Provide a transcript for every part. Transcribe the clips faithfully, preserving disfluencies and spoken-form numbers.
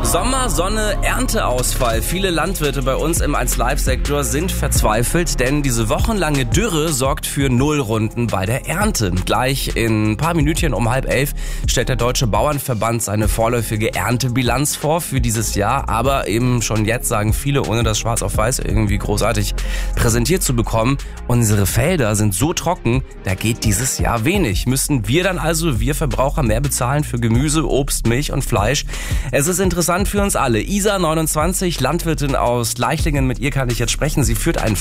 Sommer, Sonne, Ernteausfall. Viele Landwirte bei uns im eins Live Sektor sind verzweifelt, denn diese wochenlange Dürre sorgt für Nullrunden bei der Ernte. Gleich in ein paar Minütchen um halb elf stellt der Deutsche Bauernverband seine vorläufige Erntebilanz vor für dieses Jahr. Aber eben schon jetzt sagen viele, ohne das schwarz auf weiß irgendwie großartig präsentiert zu bekommen, unsere Felder sind so trocken, da geht dieses Jahr wenig. Müssen wir dann also, wir Verbraucher, mehr bezahlen für Gemüse, Obst, Milch und Fleisch? Es ist interessant für uns alle. Isa, neunundzwanzig, Landwirtin aus Leichlingen, mit ihr kann ich jetzt sprechen. Sie führt einen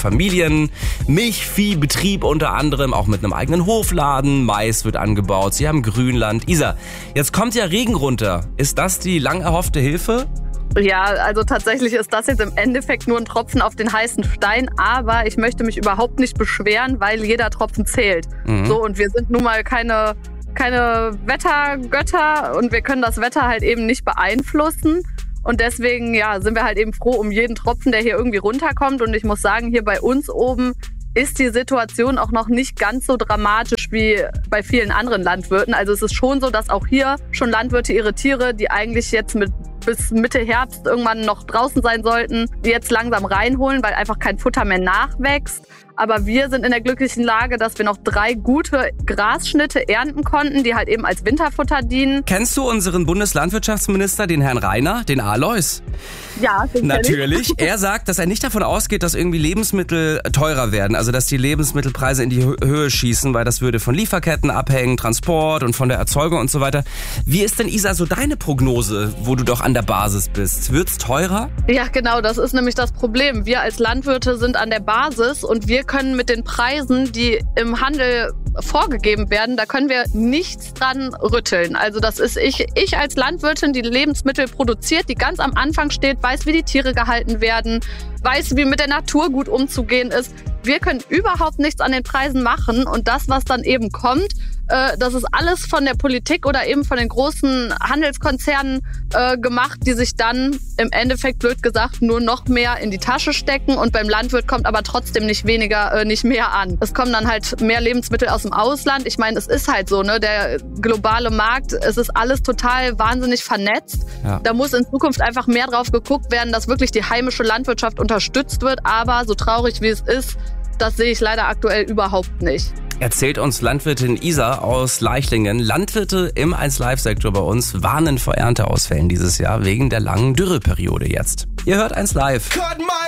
Familien-Milchviehbetrieb unter anderem, auch mit einem eigenen Hofladen. Mais wird angebaut, sie haben Grünland. Isa, jetzt kommt ja Regen runter. Ist das die lang erhoffte Hilfe? Ja, also tatsächlich ist das jetzt im Endeffekt nur ein Tropfen auf den heißen Stein, aber ich möchte mich überhaupt nicht beschweren, weil jeder Tropfen zählt. Mhm. So, und wir sind nun mal keine, keine Wettergötter und wir können das Wetter halt eben nicht beeinflussen. Und deswegen ja, sind wir halt eben froh um jeden Tropfen, der hier irgendwie runterkommt. Und ich muss sagen, hier bei uns oben ist die Situation auch noch nicht ganz so dramatisch wie bei vielen anderen Landwirten. Also es ist schon so, dass auch hier schon Landwirte ihre Tiere, die eigentlich jetzt mit bis Mitte Herbst irgendwann noch draußen sein sollten, die jetzt langsam reinholen, weil einfach kein Futter mehr nachwächst. Aber wir sind in der glücklichen Lage, dass wir noch drei gute Grasschnitte ernten konnten, die halt eben als Winterfutter dienen. Kennst du unseren Bundeslandwirtschaftsminister, den Herrn Rainer, den Alois? Ja, den natürlich. Er sagt, dass er nicht davon ausgeht, dass irgendwie Lebensmittel teurer werden, also dass die Lebensmittelpreise in die Höhe schießen, weil das würde von Lieferketten abhängen, Transport und von der Erzeugung und so weiter. Wie ist denn, Isa, so deine Prognose, wo du doch an der Basis bist? Wird's teurer? Ja, genau, das ist nämlich das Problem. Wir als Landwirte sind an der Basis und wir können mit den Preisen, die im Handel vorgegeben werden, da können wir nichts dran rütteln. Also das ist ich, ich als Landwirtin, die Lebensmittel produziert, die ganz am Anfang steht, weiß, wie die Tiere gehalten werden, weiß, wie mit der Natur gut umzugehen ist. Wir können überhaupt nichts an den Preisen machen und das, was dann eben kommt, äh, das ist alles von der Politik oder eben von den großen Handelskonzernen äh, gemacht, die sich dann im Endeffekt, blöd gesagt, nur noch mehr in die Tasche stecken und beim Landwirt kommt aber trotzdem nicht weniger, äh, nicht mehr an. Es kommen dann halt mehr Lebensmittel aus dem Ausland. Ich meine, es ist halt so, ne, der globale Markt, es ist alles total wahnsinnig vernetzt. Ja. Da muss in Zukunft einfach mehr drauf geguckt werden, dass wirklich die heimische Landwirtschaft unterstützt wird. Aber so traurig wie es ist, das sehe ich leider aktuell überhaupt nicht. Erzählt uns Landwirtin Isa aus Leichlingen. Landwirte im eins Live Sektor bei uns warnen vor Ernteausfällen dieses Jahr wegen der langen Dürreperiode jetzt. Ihr hört eins Live.